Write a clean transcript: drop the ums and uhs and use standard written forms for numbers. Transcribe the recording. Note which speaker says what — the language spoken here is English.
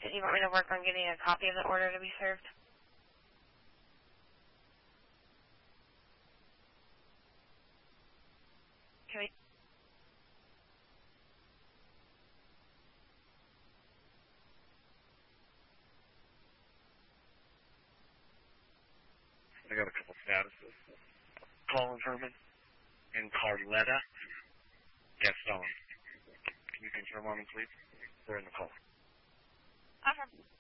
Speaker 1: you want me to work on getting a copy of the order to be served? Can we...
Speaker 2: I got a couple statuses. Colin Herman and Carletta Gaston. Can you confirm on them, please? They're in the call.
Speaker 1: Okay.